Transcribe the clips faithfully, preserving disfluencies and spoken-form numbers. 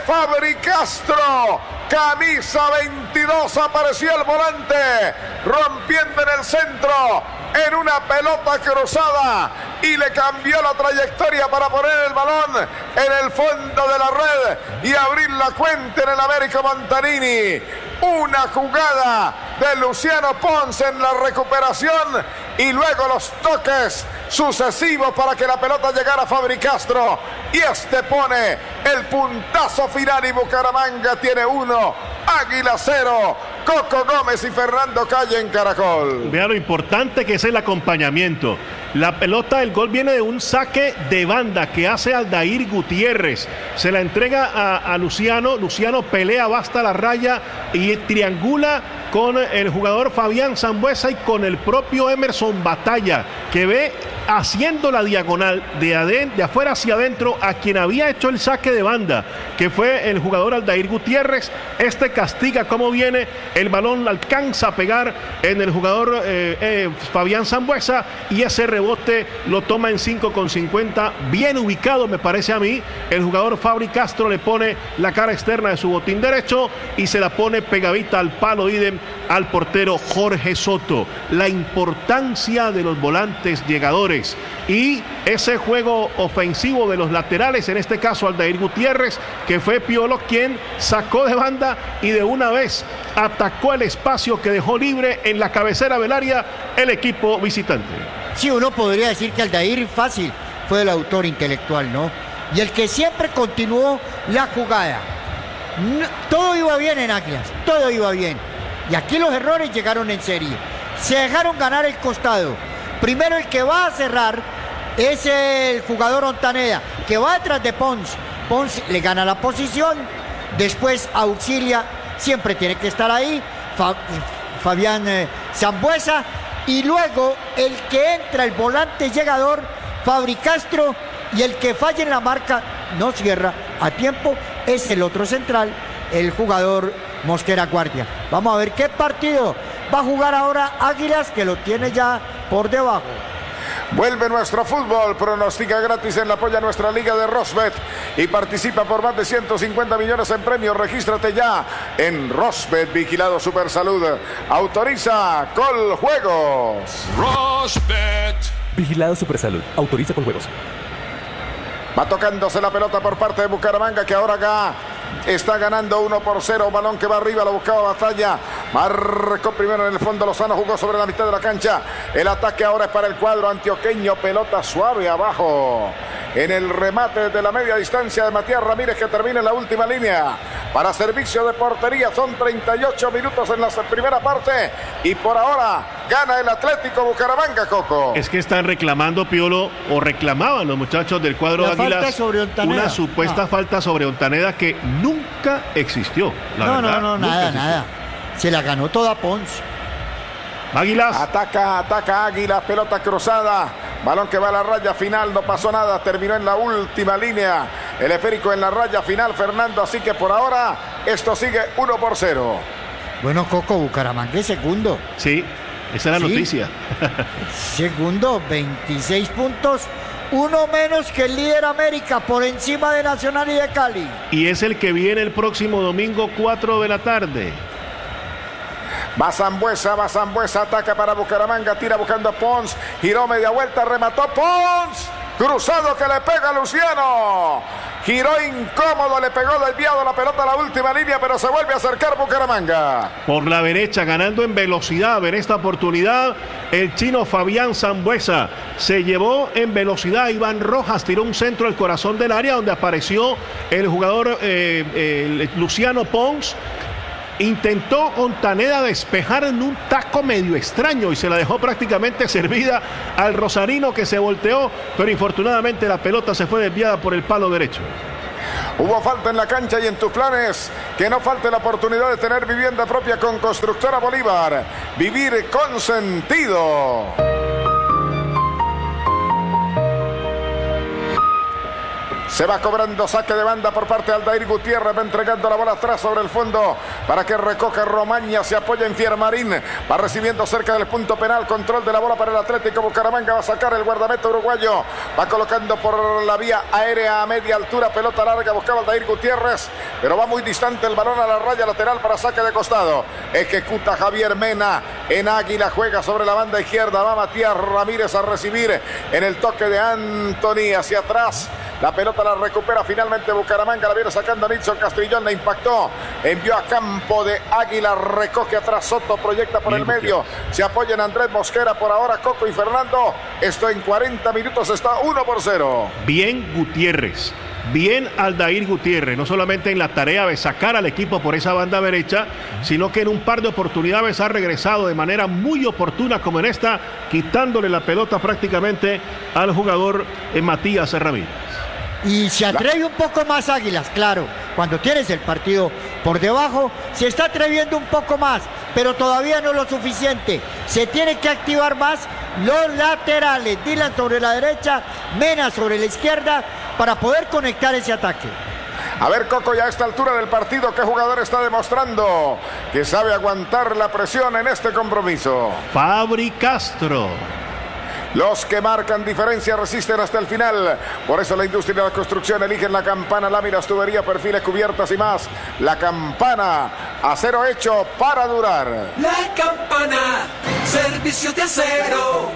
Fabri Castro. Camisa veintidós, apareció el volante, rompiendo en el centro, en una pelota cruzada, y le cambió la trayectoria para poner el balón en el fondo de la red y abrir la cuenta en el Américo Montanini. Una jugada de Luciano Ponce en la recuperación y luego los toques sucesivos para que la pelota llegara a Fabri Castro, y este pone el puntazo final y Bucaramanga tiene uno, Águila cero. Coco Gómez y Fernando Calle en Caracol. Vea lo importante que es el acompañamiento. La pelota, el gol viene de un saque de banda que hace Aldair Gutiérrez. Se la entrega a, a Luciano. Luciano pelea, va hasta la raya y triangula con el jugador Fabián Sambueza y con el propio Emerson Batalla, que ve haciendo la diagonal de, aden, de afuera hacia adentro a quien había hecho el saque de banda, que fue el jugador Aldair Gutiérrez. Este castiga cómo viene, el balón alcanza a pegar en el jugador eh, eh, Fabián Sambueza, y ese rebote lo toma en cinco con cincuenta, bien ubicado me parece a mí. El jugador Fabri Castro le pone la cara externa de su botín derecho y se la pone pegadita al palo, idem al portero Jorge Soto. La importancia de los volantes llegadores y ese juego ofensivo de los laterales, en este caso Aldair Gutiérrez, que fue Piolo quien sacó de banda y de una vez atacó el espacio que dejó libre en la cabecera del área el equipo visitante. Sí, uno podría decir que Aldair fácil fue el autor intelectual, ¿no? Y el que siempre continuó la jugada. No, todo iba bien en Águilas, todo iba bien. Y aquí los errores llegaron en serie. Se dejaron ganar el costado. Primero el que va a cerrar es el jugador Ontaneda, que va detrás de Pons. Pons le gana la posición, después auxilia, siempre tiene que estar ahí, Fa, Fabián eh, Sambueza, y luego el que entra, el volante llegador, Fabri Castro, y el que falla en la marca, no cierra a tiempo, es el otro central, el jugador Mosquera Guardia. Vamos a ver qué partido va a jugar ahora Águilas, que lo tiene ya por debajo. Vuelve nuestro fútbol, pronostica gratis en la polla nuestra liga de Rosbet y participa por más de ciento cincuenta millones en premios. Regístrate ya en Rosbet, vigilado Supersalud. Autoriza Coljuegos. Rosbet, vigilado Supersalud. Autoriza Coljuegos. Va tocándose la pelota por parte de Bucaramanga, que ahora acá está ganando uno por cero. Balón que va arriba, lo buscaba Batalla. Marcó primero en el fondo Lozano, jugó sobre la mitad de la cancha. El ataque ahora es para el cuadro antioqueño. Pelota suave abajo. En el remate de la media distancia de Matías Ramírez, que termina en la última línea. Para servicio de portería, son treinta y ocho minutos en la primera parte. Y por ahora gana el Atlético Bucaramanga, Coco. Es que están reclamando, Piolo, o reclamaban los muchachos del cuadro de Águilas, una supuesta no. falta sobre Ontaneda que nunca existió. La no, verdad, no, no, nada, existió. nada. Se la ganó toda Pons. Águilas. Ataca, ataca Águilas, pelota cruzada. Balón que va a la raya final, no pasó nada, terminó en la última línea. El esférico en la raya final, Fernando, así que por ahora esto sigue uno por cero. Bueno, Coco, Bucaramanga es segundo. Sí, esa es la sí. noticia. Segundo, veintiséis puntos. Uno menos que el líder América, por encima de Nacional y de Cali. Y es el que viene el próximo domingo, cuatro de la tarde. Va Sambueza, va Sambueza, ataca para Bucaramanga, tira buscando a Pons, giró media vuelta, remató Pons, cruzado que le pega a Luciano, giró incómodo, le pegó desviado la pelota a la última línea, pero se vuelve a acercar Bucaramanga. Por la derecha, ganando en velocidad en esta oportunidad, el chino Fabián Sambueza se llevó en velocidad. Iván Rojas tiró un centro al corazón del área, donde apareció el jugador eh, eh, Luciano Pons. Intentó Ontaneda despejar en un taco medio extraño y se la dejó prácticamente servida al rosarino, que se volteó, pero infortunadamente la pelota se fue desviada por el palo derecho. Hubo falta en la cancha y en tus planes, que no falte la oportunidad de tener vivienda propia con Constructora Bolívar. Vivir con sentido. Se va cobrando saque de banda por parte de Aldair Gutiérrez. Va entregando la bola atrás sobre el fondo para que recoja Romaña. Se apoya en Fiermarín. Va recibiendo cerca del punto penal. Control de la bola para el Atlético Bucaramanga. Va a sacar el guardameta uruguayo. Va colocando por la vía aérea a media altura. Pelota larga. Buscaba Aldair Gutiérrez. Pero va muy distante el balón a la raya lateral para saque de costado. Ejecuta Javier Mena. En Águila juega sobre la banda izquierda. Va Matías Ramírez a recibir en el toque de Anthony hacia atrás. La pelota la recupera finalmente Bucaramanga. La viene sacando Nilson Castrillón. La impactó. Envió a campo de Águila. Recoge atrás Soto. Proyecta por el medio. Se apoya en Andrés Mosquera. Por ahora Coco y Fernando. Esto en cuarenta minutos está uno por cero. Bien Gutiérrez. Bien Aldair Gutiérrez, no solamente en la tarea de sacar al equipo por esa banda derecha, sino que en un par de oportunidades ha regresado de manera muy oportuna, como en esta, quitándole la pelota prácticamente al jugador eh, Matías Ramírez. Y se atreve un poco más Águilas, claro, cuando tienes el partido por debajo, se está atreviendo un poco más, pero todavía no lo suficiente. Se tiene que activar más los laterales, Dylan sobre la derecha, Mena sobre la izquierda, para poder conectar ese ataque. A ver, Coco, ya a esta altura del partido, ¿qué jugador está demostrando que sabe aguantar la presión en este compromiso? Fabri Castro. Los que marcan diferencia resisten hasta el final. Por eso la industria de la construcción eligen la Campana, láminas, tubería, perfiles, cubiertas y más. La Campana, acero hecho para durar. La Campana, servicio de acero.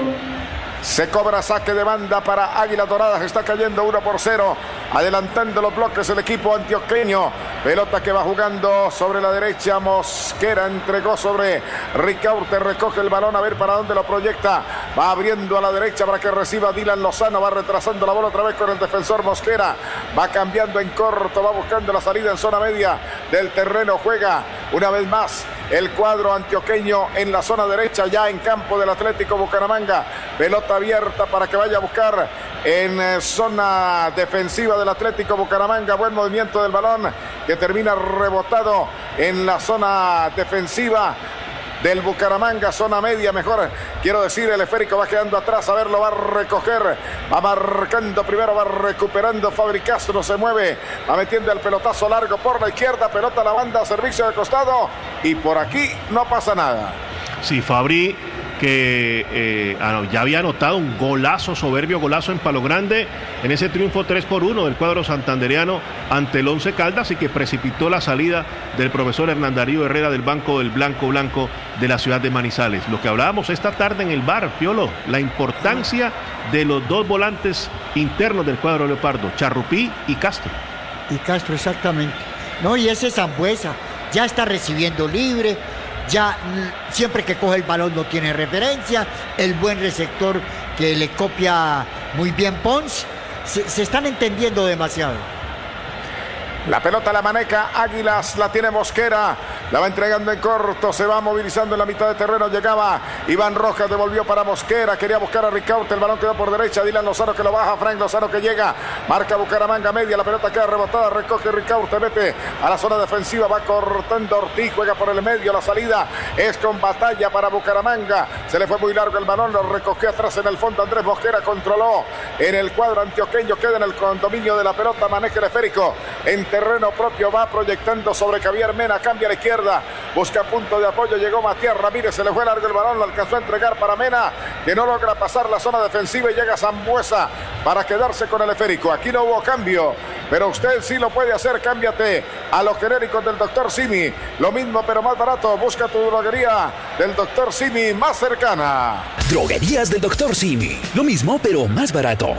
Se cobra saque de banda para Águilas Doradas. Está cayendo uno por cero. Adelantando los bloques el equipo antioqueño. Pelota que va jugando sobre la derecha. Mosquera entregó sobre Ricaurte. Recoge el balón a ver para dónde lo proyecta. Va abriendo a la derecha para que reciba Dylan Lozano. Va retrasando la bola otra vez con el defensor Mosquera. Va cambiando en corto. Va buscando la salida en zona media del terreno. Juega una vez más el cuadro antioqueño en la zona derecha. Ya en campo del Atlético Bucaramanga. Pelota abierta para que vaya a buscar en eh, zona defensiva del Atlético Bucaramanga. Buen movimiento del balón que termina rebotado en la zona defensiva del Bucaramanga, zona media, mejor quiero decir. El esférico va quedando atrás, a ver, lo va a recoger, va marcando primero, va recuperando Fabri Castro, se mueve, va metiendo el pelotazo largo por la izquierda, pelota a la banda, servicio de costado, y por aquí no pasa nada. Sí, Fabri, que eh, ya había anotado un golazo, soberbio golazo en Palo Grande, en ese triunfo tres por uno del cuadro santandereano ante el Once Caldas, y que precipitó la salida del profesor Hernán Darío Herrera del banco del Blanco Blanco de la ciudad de Manizales. Lo que hablábamos esta tarde en el bar, Piolo, la importancia de los dos volantes internos del cuadro leopardo, Charrupí y Castro. Y Castro, exactamente. No, y ese Zambuesa ya está recibiendo libre. Ya siempre que coge el balón no tiene referencia. El buen receptor que le copia muy bien Pons. Se, se están entendiendo demasiado. La pelota la maneja Águilas, la tiene Mosquera, la va entregando en corto, se va movilizando en la mitad de terreno, llegaba Iván Rojas, devolvió para Mosquera, quería buscar a Ricaurte, el balón quedó por derecha, Dylan Lozano que lo baja, Frank Lozano que llega, marca Bucaramanga media, la pelota queda rebotada, recoge Ricaurte, mete a la zona defensiva, va cortando Ortiz, juega por el medio, la salida es con Batalla para Bucaramanga, se le fue muy largo el balón, lo recogió atrás en el fondo, Andrés Mosquera controló en el cuadro antioqueño, queda en el condominio de la pelota, maneja el esférico, en terreno propio, va proyectando sobre Javier Mena, cambia a la izquierda, busca punto de apoyo, llegó Matías Ramírez, se le fue largo el balón, lo alcanzó a entregar para Mena, que no logra pasar la zona defensiva y llega Zambuesa para quedarse con el esférico. Aquí no hubo cambio, pero usted sí lo puede hacer, cámbiate a los genéricos del doctor Simi, lo mismo pero más barato, busca tu droguería del doctor Simi más cercana. Droguerías del doctor Simi, lo mismo pero más barato.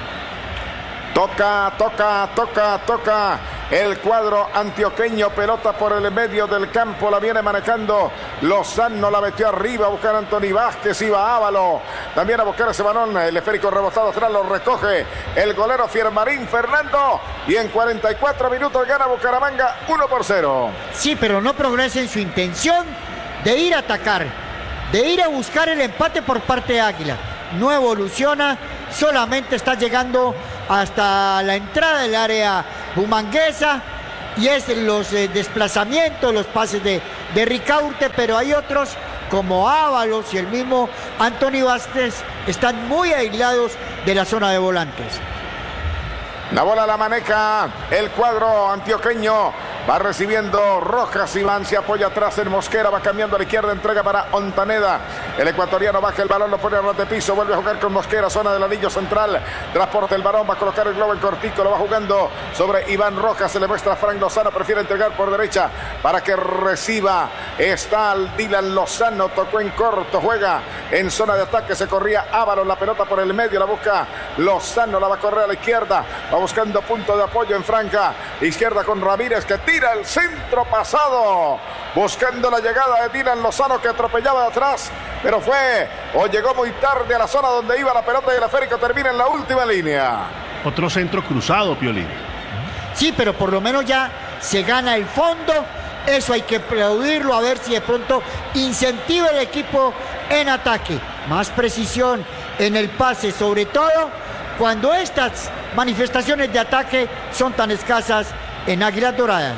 Toca, toca, toca, toca el cuadro antioqueño, pelota por el medio del campo, la viene manejando Lozano, la metió arriba a buscar a Anthony Vázquez, iba Ávalo, también a buscar ese balón, el esférico rebotado atrás, lo recoge el golero Fiermarín Fernando, y en cuarenta y cuatro minutos gana Bucaramanga uno por cero. Sí, pero no progresa en su intención de ir a atacar, de ir a buscar el empate por parte de Águila, no evoluciona, solamente está llegando hasta la entrada del área bumanguesa, y es los eh, desplazamientos, los pases de, de Ricaurte, pero hay otros como Ábalos y el mismo Anthony Vázquez están muy aislados de la zona de volantes. La bola la maneja el cuadro antioqueño. Va recibiendo Rojas, Iván se apoya atrás en Mosquera, va cambiando a la izquierda, entrega para Ontaneda. El ecuatoriano baja el balón, lo pone a ras de piso, vuelve a jugar con Mosquera, zona del anillo central. Transporta el balón, va a colocar el globo en cortico, lo va jugando sobre Iván Rojas, se le muestra a Frank Lozano, prefiere entregar por derecha para que reciba. Está Dylan Lozano, tocó en corto, juega en zona de ataque, se corría Ábalos, la pelota por el medio, la busca Lozano, la va a correr a la izquierda, va buscando punto de apoyo en franja izquierda con Ramírez que tira el centro pasado, buscando la llegada de Dylan Lozano que atropellaba de atrás, pero fue o llegó muy tarde a la zona donde iba la pelota y el esférico termina en la última línea. Otro centro cruzado, Piolín. Sí, pero por lo menos ya se gana el fondo, eso hay que aplaudirlo, a ver si de pronto incentiva el equipo en ataque, más precisión en el pase, sobre todo cuando estas manifestaciones de ataque son tan escasas en Águilas Doradas.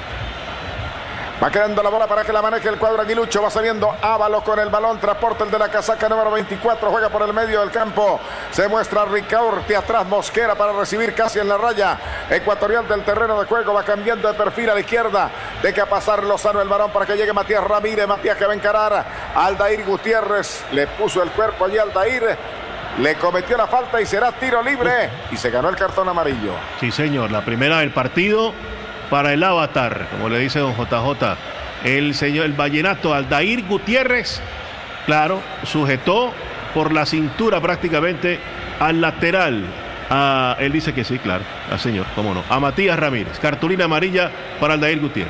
Va quedando la bola para que la maneje el cuadro aguilucho. Va saliendo Ábalos con el balón. Transporta el de la casaca número veinticuatro. Juega por el medio del campo. Se muestra Ricaurte atrás. Mosquera para recibir casi en la raya ecuatorial del terreno de juego. Va cambiando de perfil a la izquierda. Deja pasar Lozano el balón para que llegue Matías Ramírez. Matías que va a encarar a Aldair Gutiérrez. Le puso el cuerpo allí a Aldair. Le cometió la falta y será tiro libre. Y se ganó el cartón amarillo. Sí, señor. La primera del partido para el avatar, como le dice don J J. El señor, el vallenato Aldair Gutiérrez, claro, sujetó por la cintura prácticamente al lateral. A, él dice que sí, claro, al señor, cómo no. A Matías Ramírez. Cartulina amarilla para Aldair Gutiérrez.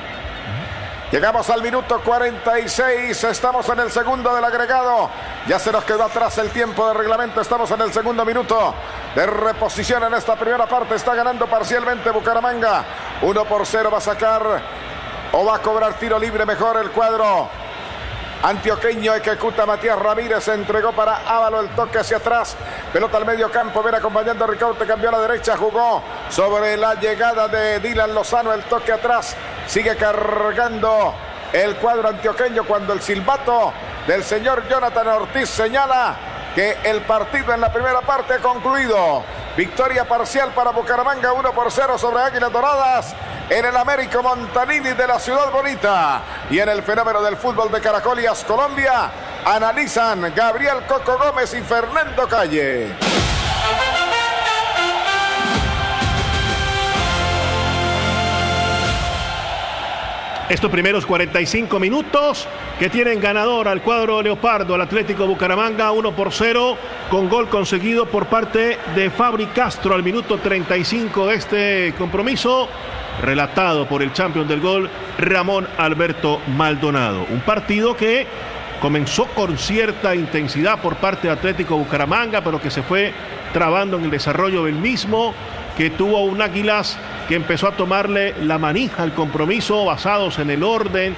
Llegamos al minuto cuarenta y seis, estamos en el segundo del agregado. Ya se nos quedó atrás el tiempo de reglamento, estamos en el segundo minuto de reposición en esta primera parte. Está ganando parcialmente Bucaramanga. uno por cero va a sacar o va a cobrar tiro libre mejor el cuadro antioqueño. Ejecuta Matías Ramírez, se entregó para Ábalos, el toque hacia atrás, pelota al medio campo, viene acompañando a Ricaurte, cambió a la derecha, jugó sobre la llegada de Dylan Lozano, el toque atrás, sigue cargando el cuadro antioqueño cuando el silbato del señor Jonathan Ortiz señala que el partido en la primera parte ha concluido. Victoria parcial para Bucaramanga, uno por cero sobre Águilas Doradas en el Américo Montanini de la Ciudad Bonita. Y en el fenómeno del fútbol de Caracol y Colombia analizan Gabriel Coco Gómez y Fernando Calle. Estos primeros cuarenta y cinco minutos que tienen ganador al cuadro leopardo, al Atlético Bucaramanga, uno por cero, con gol conseguido por parte de Fabri Castro al minuto treinta y cinco de este compromiso, relatado por el campeón del gol, Ramón Alberto Maldonado. Un partido que comenzó con cierta intensidad por parte de Atlético Bucaramanga, pero que se fue trabando en el desarrollo del mismo, que tuvo un Águilas que empezó a tomarle la manija al compromiso, basados en el orden,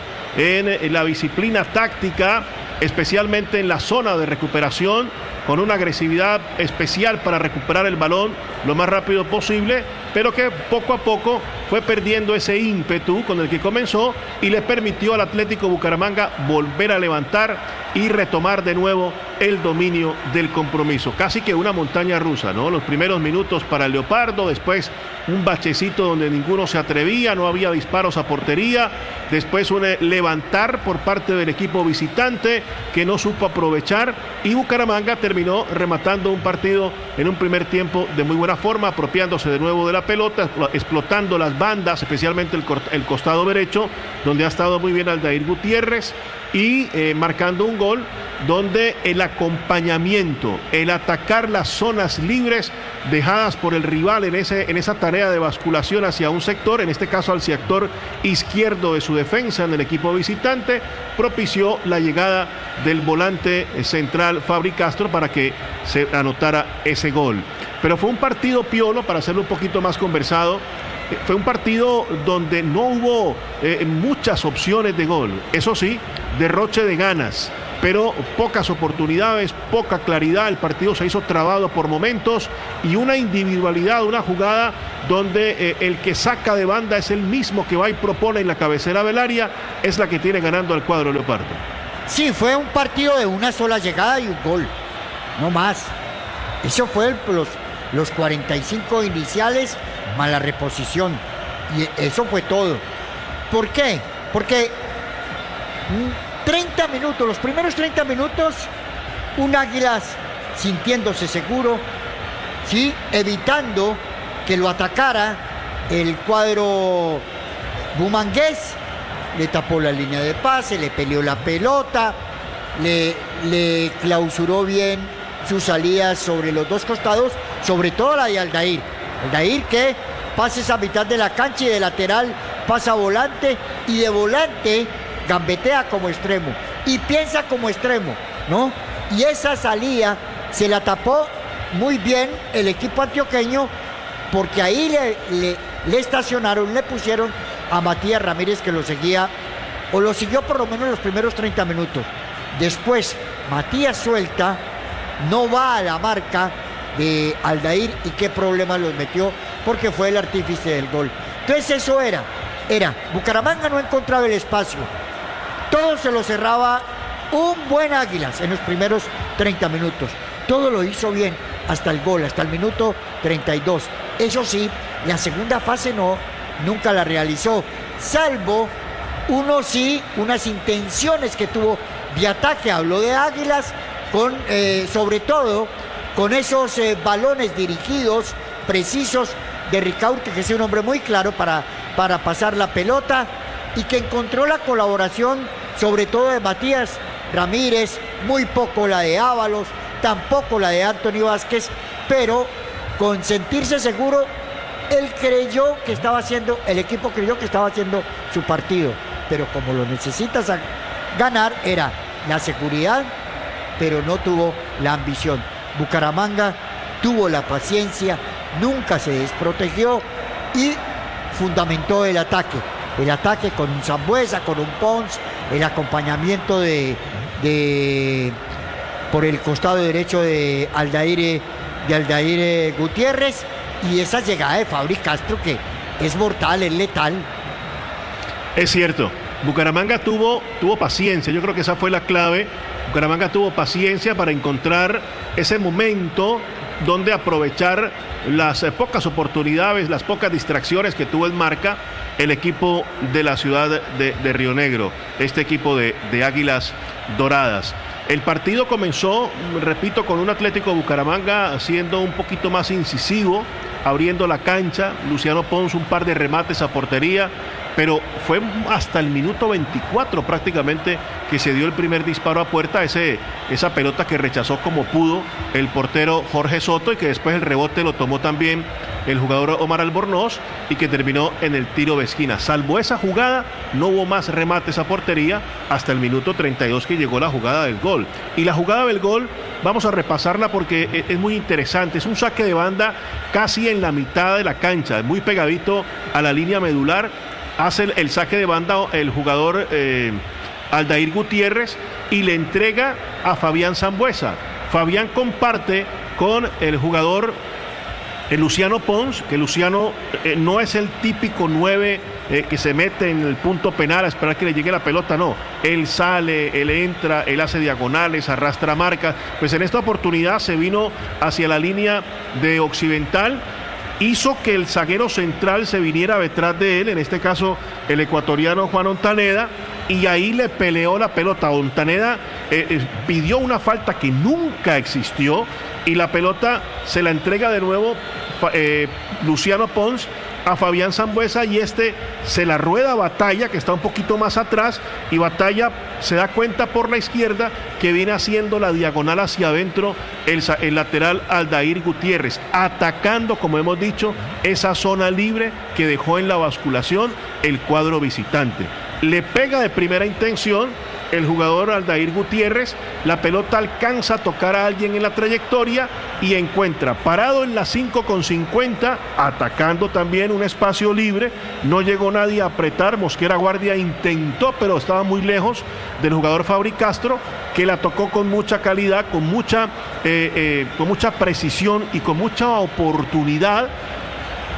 en la disciplina táctica, especialmente en la zona de recuperación, con una agresividad especial para recuperar el balón lo más rápido posible, pero que poco a poco fue perdiendo ese ímpetu con el que comenzó y le permitió al Atlético Bucaramanga volver a levantar y retomar de nuevo el dominio del compromiso. Casi que una montaña rusa, ¿no? Los primeros minutos para el Leopardo, después un bachecito donde ninguno se atrevía, no había disparos a portería, después un levantar por parte del equipo visitante que no supo aprovechar, y Bucaramanga terminó rematando un partido en un primer tiempo de muy buena forma, apropiándose de nuevo de la pelota, explotando las bandas, especialmente el, el costado derecho, donde ha estado muy bien Aldair Gutiérrez, y eh, marcando un gol donde el acompañamiento, el atacar las zonas libres dejadas por el rival en, ese, en esa tarea de basculación hacia un sector, en este caso al sector izquierdo de su defensa en el equipo visitante, propició la llegada del volante central Fabri Castro para que se anotara ese gol. Pero fue un partido, Piolo, para hacerlo un poquito más conversado, fue un partido donde no hubo eh, muchas opciones de gol. Eso sí, derroche de ganas, pero pocas oportunidades, poca claridad. El partido se hizo trabado por momentos y una individualidad, una jugada donde eh, el que saca de banda es el mismo que va y propone en la cabecera del área, es la que tiene ganando al cuadro Leopardo. Sí, fue un partido de una sola llegada y un gol, no más. Eso fue el, los, los cuarenta y cinco iniciales más la reposición. Y eso fue todo. ¿Por qué? Porque treinta minutos, los primeros treinta minutos, un Águilas sintiéndose seguro, ¿sí? Evitando que lo atacara el cuadro bumangués, le tapó la línea de pase, le peleó la pelota, le, le clausuró bien sus salidas sobre los dos costados, sobre todo la de Aldair. Aldair que pasa esa mitad de la cancha y de lateral pasa a volante, y de volante gambetea como extremo y piensa como extremo, ¿no? Y esa salida se la tapó muy bien el equipo antioqueño, porque ahí le, le, le estacionaron, le pusieron a Matías Ramírez, que lo seguía, o lo siguió por lo menos los primeros treinta minutos. Después Matías suelta, no va a la marca de Aldair, y qué problema los metió, porque fue el artífice del gol. Entonces eso era, era, Bucaramanga no encontraba el espacio, todo se lo cerraba un buen Águilas en los primeros treinta minutos, todo lo hizo bien hasta el gol, hasta el minuto treinta y dos. Eso sí, la segunda fase no, nunca la realizó, salvo uno sí, unas intenciones que tuvo de ataque. Habló de Águilas, con eh, sobre todo con esos eh, balones dirigidos, precisos, de Ricaurte, que es un hombre muy claro para, para pasar la pelota, y que encontró la colaboración sobre todo de Matías Ramírez, muy poco la de Ábalos, tampoco la de Anthony Vázquez, pero con sentirse seguro, él creyó que estaba haciendo, el equipo creyó que estaba haciendo su partido, pero como lo necesitas ganar, era la seguridad, pero no tuvo la ambición. Bucaramanga tuvo la paciencia, nunca se desprotegió y fundamentó el ataque. El ataque con un Sambueza, con un Pons, el acompañamiento de, de por el costado derecho de Aldair, de Aldair Gutiérrez, y esa llegada de Fabri Castro que es mortal, es letal. Es cierto, Bucaramanga tuvo, tuvo paciencia, yo creo que esa fue la clave. Bucaramanga tuvo paciencia para encontrar ese momento donde aprovechar las eh, pocas oportunidades, las pocas distracciones que tuvo en marca el equipo de la ciudad de, de Río Negro, este equipo de, de Águilas Doradas. El partido comenzó, repito, con un Atlético Bucaramanga siendo un poquito más incisivo, abriendo la cancha, Luciano Pons un par de remates a portería, pero fue hasta el minuto veinticuatro prácticamente que se dio el primer disparo a puerta, ese, esa pelota que rechazó como pudo el portero Jorge Soto, y que después el rebote lo tomó también el jugador Omar Albornoz, y que terminó en el tiro de esquina. Salvo esa jugada, no hubo más remates a portería hasta el minuto treinta y dos, que llegó la jugada del gol. Y la jugada del gol, vamos a repasarla porque es muy interesante. Es un saque de banda casi en la mitad de la cancha, muy pegadito a la línea medular. Hace el, el saque de banda el jugador eh, Aldair Gutiérrez, y le entrega a Fabián Sambueza. Fabián comparte con el jugador el Luciano Pons, que Luciano eh, no es el típico nueve eh, que se mete en el punto penal a esperar que le llegue la pelota, no. Él sale, él entra, él hace diagonales, arrastra marcas. Pues en esta oportunidad se vino hacia la línea de Occidental, hizo que el zaguero central se viniera detrás de él, en este caso el ecuatoriano Juan Ontaneda, y ahí le peleó la pelota. Ontaneda eh, eh, pidió una falta que nunca existió, y la pelota se la entrega de nuevo eh, Luciano Pons a Fabián Sambueza, y este se la rueda a Batalla, que está un poquito más atrás, y Batalla se da cuenta por la izquierda que viene haciendo la diagonal hacia adentro el, el lateral Aldair Gutiérrez, atacando, como hemos dicho, esa zona libre que dejó en la basculación el cuadro visitante. Le pega de primera intención el jugador Aldair Gutiérrez, la pelota alcanza a tocar a alguien en la trayectoria y encuentra parado en la cinco con cincuenta, atacando también un espacio libre, no llegó nadie a apretar, Mosquera Guardia intentó, pero estaba muy lejos del jugador Fabri Castro, que la tocó con mucha calidad, con mucha, eh, eh, con mucha precisión y con mucha oportunidad,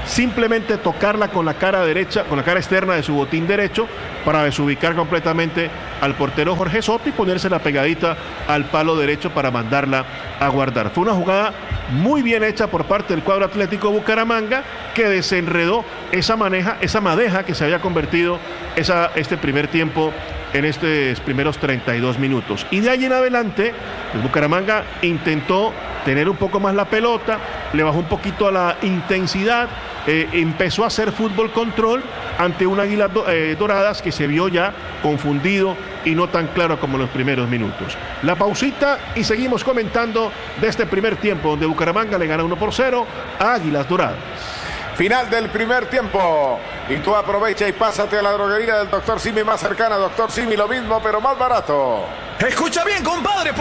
simplemente tocarla con la cara derecha, con la cara externa de su botín derecho, para desubicar completamente al portero Jorge Soto y ponérsela pegadita al palo derecho para mandarla a guardar. Fue una jugada muy bien hecha por parte del cuadro Atlético Bucaramanga, que desenredó esa maneja, esa madeja que se había convertido esa, este primer tiempo en estos primeros treinta y dos minutos. Y de ahí en adelante, el Bucaramanga intentó tener un poco más la pelota, le bajó un poquito a la intensidad, eh, empezó a hacer fútbol control ante un Águilas do, eh, Doradas que se vio ya confundido y no tan claro como en los primeros minutos. La pausita y seguimos comentando de este primer tiempo, donde Bucaramanga le gana uno por cero a Águilas Doradas. Final del primer tiempo. Y tú aprovecha y pásate a la droguería del doctor Simi más cercana. doctor Simi, lo mismo, pero más barato. Escucha bien, compadre.